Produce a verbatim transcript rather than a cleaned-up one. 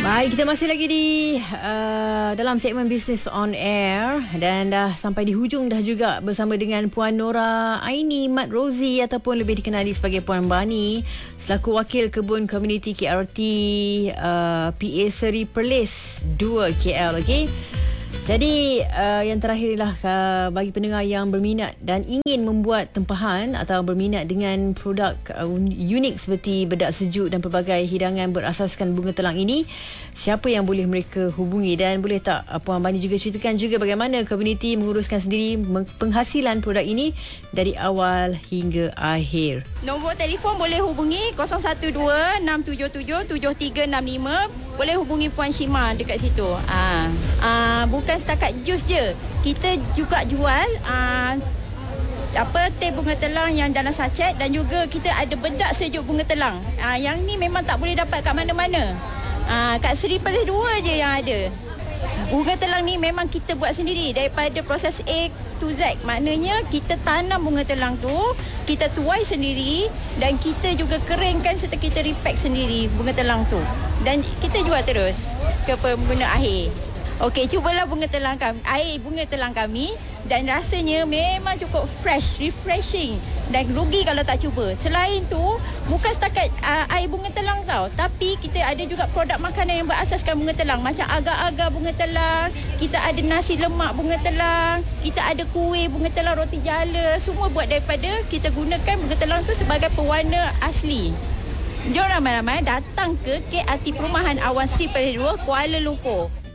Baik, kita masih lagi di uh, dalam segmen Business on Air dan dah sampai di hujung dah juga bersama dengan Puan Nora Aini Mat Rozi ataupun lebih dikenali sebagai Puan Bani selaku Wakil Kebun Komuniti K R T uh, P A Seri Perlis dua K L. Okey. Jadi uh, yang terakhir ialah uh, bagi pendengar yang berminat dan ingin membuat tempahan atau berminat dengan produk uh, unik seperti bedak sejuk dan pelbagai hidangan berasaskan bunga telang ini, siapa yang boleh mereka hubungi, dan boleh tak uh, Puan Bani juga ceritakan juga bagaimana komuniti menguruskan sendiri penghasilan produk ini dari awal hingga akhir. Nombor telefon boleh hubungi kosong satu dua enam tujuh tujuh tujuh tiga enam lima. Boleh hubungi Puan Shima dekat situ. Ah, ah, bukan setakat jus je. Kita juga jual ah, apa teh bunga telang yang dalam sachet, dan juga kita ada bedak sejuk bunga telang. Ah, yang ni memang tak boleh dapat kat mana-mana. Ah, kat Seri Perlis dua je yang ada. Bunga telang ni memang kita buat sendiri daripada proses A to Z. Maknanya kita tanam bunga telang tu, kita tuai sendiri, dan kita juga keringkan serta kita repack sendiri bunga telang tu. Dan kita jual terus ke pengguna akhir. Okey, cubalah bunga telang kami, air bunga telang kami, dan rasanya memang cukup fresh, refreshing, dan rugi kalau tak cuba. Selain tu, bukan setakat uh, air bunga telang tau, tapi kita ada juga produk makanan yang berasaskan bunga telang, macam agar-agar bunga telang, kita ada nasi lemak bunga telang, kita ada kuih bunga telang, roti jala, semua buat daripada kita gunakan bunga telang tu sebagai pewarna asli. Jom ramai-ramai datang ke K R T Perumahan Awan Seri Perlis dua, Kuala Lumpur.